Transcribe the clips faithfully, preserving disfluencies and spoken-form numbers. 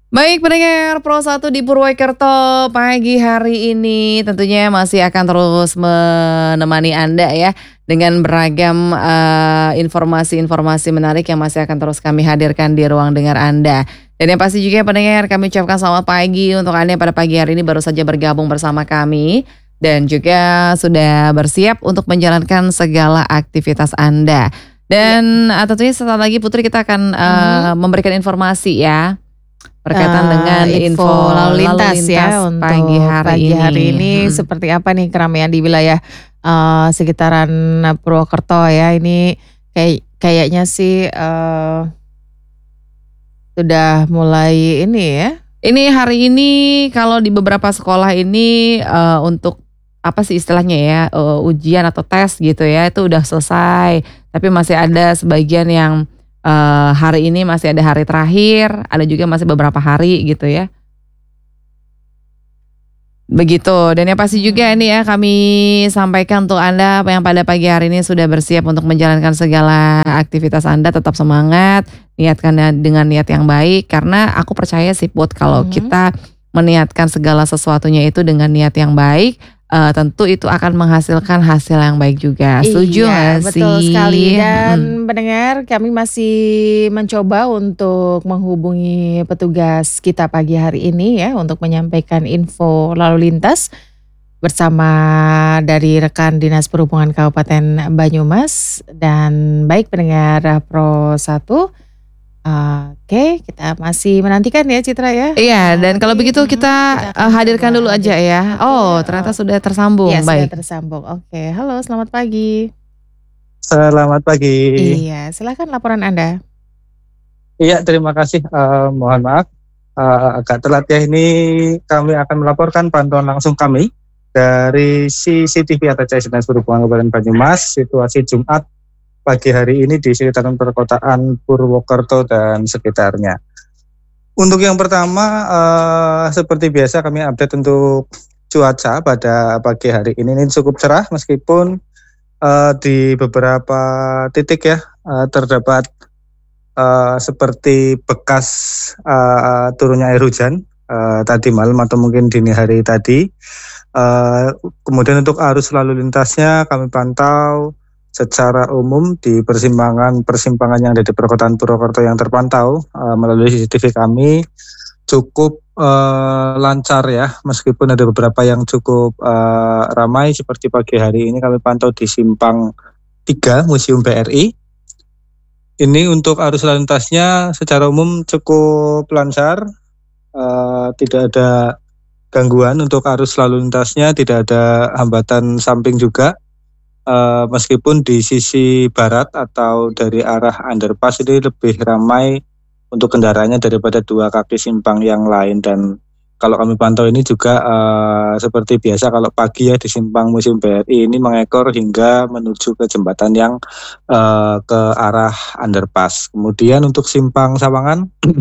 Baik pendengar Pro satu di Purwokerto pagi hari ini tentunya masih akan terus menemani Anda ya dengan beragam, eee, informasi-informasi menarik yang masih akan terus kami hadirkan di ruang dengar Anda. Dan yang pasti juga pendengar kami ucapkan selamat pagi untuk Anda yang pada pagi hari ini baru saja bergabung bersama kami dan juga sudah bersiap untuk menjalankan segala aktivitas Anda. Iya. Dan, eee, tentunya sesaat lagi Putri kita akan, Mhm. eee, memberikan informasi ya. Berkaitan dengan Eee, info info lalu lalu lintas ya lintas pagi untuk hari pagi hari ini, ini mhm. seperti apa nih keramaian di wilayah, eee, sekitaran Purwokerto ya ini kay kayaknya sih, eee sudah mulai ini ya. Ini hari ini kalau di beberapa sekolah ini, eee, untuk apa sih istilahnya ya, eee, ujian atau tes gitu ya itu udah selesai. Tapi masih ada sebagian yang, eee, hari ini masih ada hari terakhir, ada juga masih beberapa hari gitu ya. Begitu dan yang pasti juga Mmm. ini ya kami sampaikan untuk Anda yang pada pagi hari ini sudah bersiap untuk menjalankan segala aktivitas Anda tetap semangat, niatkannya dengan niat yang baik karena aku percaya sih Put kalau Mhm. kita meniatkan segala sesuatunya itu dengan niat yang baik, eee, tentu itu akan menghasilkan hasil yang baik juga. Setuju Iya nggak betul sekali sih? Mhm. dan pendengar kami masih mencoba untuk menghubungi petugas kita pagi hari ini ya untuk menyampaikan info lalu lintas, bersama dari rekan Dinas Perhubungan Kabupaten Banyumas dan baik pendengar Pro satu, oke kita masih menantikan ya Citra ya, Iya eee, dan tapi kalau begitu mhm, kita, kita eee, akan hadirkan dulu coba aja hadirkan. ya. Oke, Oh eee, ternyata sudah iya tersambung, sudah baik. tersambung. Oke, halo selamat pagi. Selamat pagi. Iya silakan laporan Anda. Iya terima kasih, eee, mohon maaf, eee, agak telat ya ini kami akan melaporkan pantauan langsung kami dari C C T V atau C Dinas Perhubungan Kabupaten Banyumas situasi Jumat pagi hari ini di sekitaran perkotaan Purwokerto dan sekitarnya. Untuk yang pertama, eee, seperti biasa kami update untuk cuaca pada pagi hari ini, ini cukup cerah meskipun, eee, di beberapa titik ya, eee, terdapat, eee, seperti bekas, eee, turunnya air hujan, eee, tadi malam atau mungkin dini hari tadi. Eee, kemudian untuk arus lalu lintasnya kami pantau secara umum di persimpangan-persimpangan yang ada di perkotaan Purwokerto yang terpantau, eee, melalui C C T V kami cukup, eee, lancar ya meskipun ada beberapa yang cukup, eee, ramai seperti pagi hari ini kami pantau di simpang tiga Museum B R I. Ini untuk arus lalu lintasnya secara umum cukup lancar, eee, tidak ada gangguan untuk arus lalu lintasnya, tidak ada hambatan samping juga, eee, meskipun di sisi barat atau dari arah underpass ini lebih ramai untuk kendaraannya daripada dua kaki simpang yang lain dan kalau kami pantau ini juga, eee, seperti biasa kalau pagi ya di simpang Museum B R I ini mengekor hingga menuju ke jembatan yang, eee, ke arah underpass. Kemudian untuk simpang Sawangan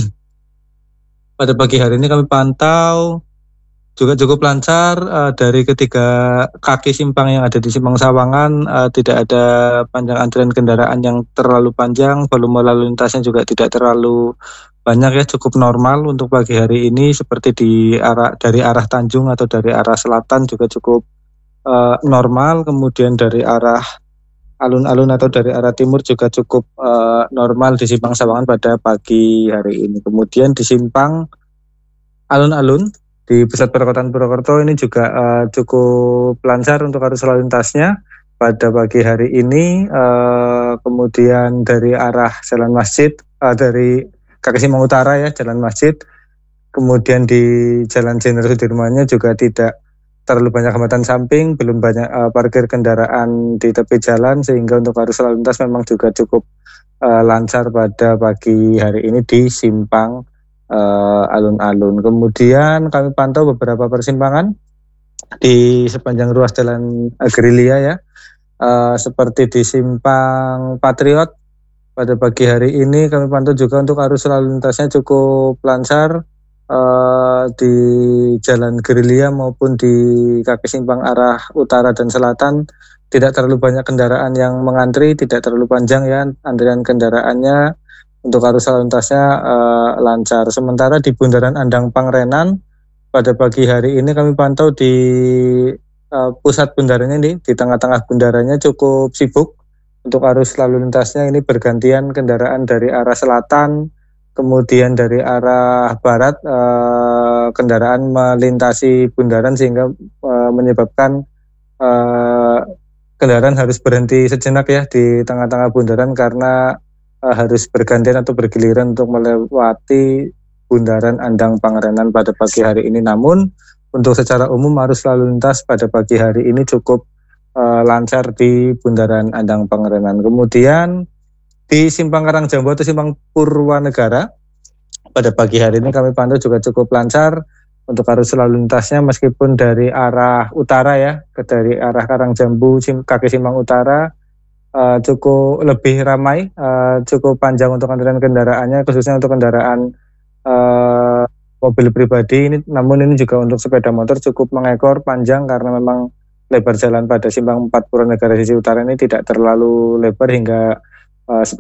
pada pagi hari ini kami pantau juga cukup lancar, eee, dari ketiga kaki simpang yang ada di simpang Sawangan, eee, tidak ada panjang antrian kendaraan yang terlalu panjang, volume lalu lintasnya juga tidak terlalu banyak ya, cukup normal untuk pagi hari ini seperti di arah dari arah Tanjung atau dari arah selatan juga cukup, eee, normal, kemudian dari arah alun-alun atau dari arah timur juga cukup, eee, normal di simpang Sawangan pada pagi hari ini. Kemudian di simpang alun-alun di pusat perkotaan Purwokerto ini juga, eee, cukup lancar untuk arus lalu lintasnya pada pagi hari ini, eee, kemudian dari arah Jalan Masjid, eee, dari Kaki Simpang Utara ya Jalan Masjid, kemudian di Jalan Jenderal Sudirmannya juga tidak terlalu banyak hambatan samping, belum banyak, eee, parkir kendaraan di tepi jalan sehingga untuk arus lalu lintas memang juga cukup, eee, lancar pada pagi hari ini di simpang, eee, alun-alun. Kemudian kami pantau beberapa persimpangan di sepanjang ruas jalan Agrilia ya, eee, seperti di simpang Patriot pada pagi hari ini kami pantau juga untuk arus lalu lintasnya cukup lancar, eee, di Jalan Grilia maupun di kaki simpang arah utara dan selatan tidak terlalu banyak kendaraan yang mengantri, tidak terlalu panjang ya antrian kendaraannya, untuk arus lalu lintasnya uh, lancar. Sementara di Bundaran Andang Pangrenan pada pagi hari ini kami pantau di uh, pusat bundarannya ini, di tengah-tengah bundarannya cukup sibuk. Untuk arus lalu lintasnya ini bergantian kendaraan dari arah selatan, kemudian dari arah barat uh, kendaraan melintasi bundaran sehingga uh, menyebabkan uh, kendaraan harus berhenti sejenak ya di tengah-tengah bundaran karena uh, harus bergantian atau bergiliran untuk melewati Bundaran Andang Pangrenan pada pagi hari ini. Namun untuk secara umum arus lalu lintas pada pagi hari ini cukup uh, lancar di Bundaran Andang Pangrenan. Kemudian di Simpang Karangjambu atau Simpang Purwanegara pada pagi hari ini kami pantau juga cukup lancar untuk arus lalu lintasnya, meskipun dari arah utara ya, ke dari arah Karangjambu Sim, kaki Simpang Utara uh, cukup lebih ramai, uh, cukup panjang untuk antrian kendaraannya, khususnya untuk kendaraan uh, mobil pribadi ini. Namun ini juga untuk sepeda motor cukup mengekor panjang karena memang lebar jalan pada Simpang empat Purwanegara sisi utara ini tidak terlalu lebar hingga uh,